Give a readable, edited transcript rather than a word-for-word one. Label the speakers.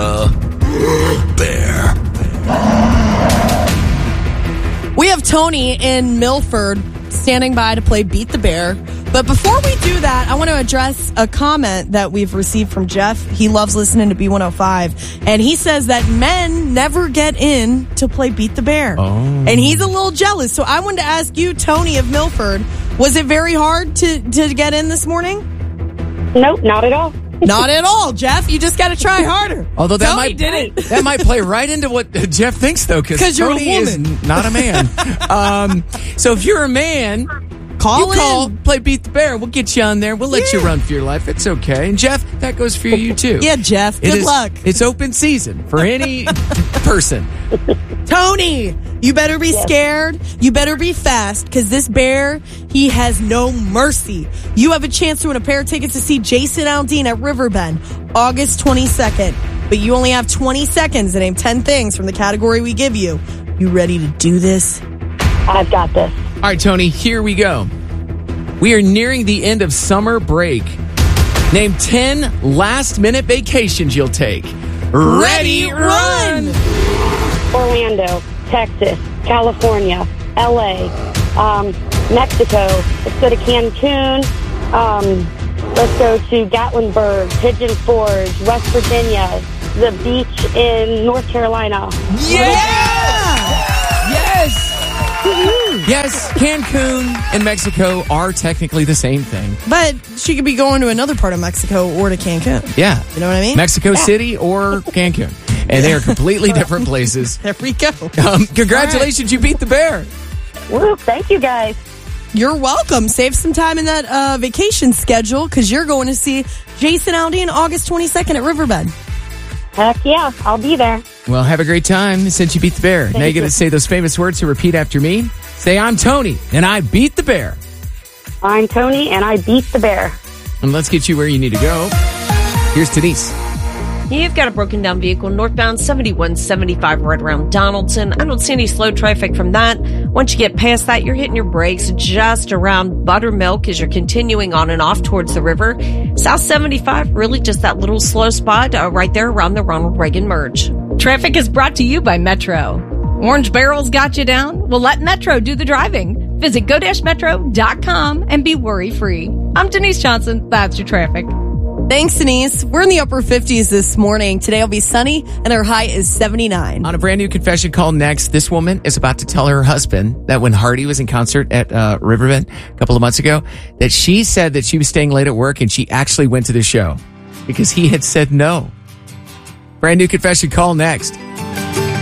Speaker 1: the Bear.
Speaker 2: We have Tony in Milford standing by to play Beat the Bear. But before we do that, I want to address a comment that we've received from Jeff. He loves listening to B105. And he says that men never get in to play Beat the Bear.
Speaker 3: Oh.
Speaker 2: And he's a little jealous. So I wanted to ask you, Tony of Milford, was it very hard to get in this morning?
Speaker 4: Nope, not at all.
Speaker 2: Not at all, Jeff. You just got to try harder.
Speaker 3: Although that
Speaker 2: Tony did it.
Speaker 3: That might play right into what Jeff thinks, though, because
Speaker 2: you're a
Speaker 3: Tony is
Speaker 2: woman.
Speaker 3: not a man. So if you're a man,
Speaker 2: Call in.
Speaker 3: play Beat the Bear. We'll get you on there. We'll let you run for your life. It's okay. And Jeff, that goes for you too.
Speaker 2: Yeah, Jeff. Good luck.
Speaker 3: It's open season for any person.
Speaker 2: Tony, you better be scared. You better be fast, because this bear, he has no mercy. You have a chance to win a pair of tickets to see Jason Aldean at Riverbend, August 22nd. But you only have 20 seconds to name 10 things from the category we give you. You ready to do this?
Speaker 4: I've got this.
Speaker 3: All right, Tony, here we go. We are nearing the end of summer break. Name 10 last-minute vacations you'll take. Ready, run!
Speaker 4: Orlando, Texas, California, LA, Mexico. Let's go to Cancun. Let's go to Gatlinburg, Pigeon Forge, West Virginia, the beach in North Carolina.
Speaker 3: Yes! Yes, Cancun and Mexico are technically the same thing.
Speaker 2: But she could be going to another part of Mexico or to Cancun.
Speaker 3: Yeah.
Speaker 2: You know what I mean?
Speaker 3: Mexico City or Cancun. And they are completely different places.
Speaker 2: There we go.
Speaker 3: Congratulations, you beat the bear.
Speaker 4: Woo, thank you guys.
Speaker 2: You're welcome. Save some time in that vacation schedule, because you're going to see Jason Aldean August 22nd at Riverbend.
Speaker 4: Heck yeah, I'll be there.
Speaker 3: Well, have a great time since you beat the bear. Now you got to say those famous words to repeat after me. Say, I'm Tony, and I beat the bear.
Speaker 4: I'm Tony, and I beat the bear.
Speaker 3: And let's get you where you need to go. Here's Denise.
Speaker 5: You've got a broken down vehicle northbound 7175 right around Donaldson. I don't see any slow traffic from that. Once you get past that, you're hitting your brakes just around Buttermilk as you're continuing on and off towards the river. South 75, really just that little slow spot right there around the Ronald Reagan merge.
Speaker 6: Traffic is brought to you by Metro. Orange Barrel's got you down? Well, let Metro do the driving. Visit go-metro.com and be worry-free. I'm Denise Johnson. That's your traffic.
Speaker 2: Thanks, Denise. We're in the upper 50s this morning. Today will be sunny, and our high is 79.
Speaker 3: On a brand new confession call next, this woman is about to tell her husband that when Hardy was in concert at Riverbend a couple of months ago, that she said that she was staying late at work and she actually went to the show because he had said no. Brand new confession call next.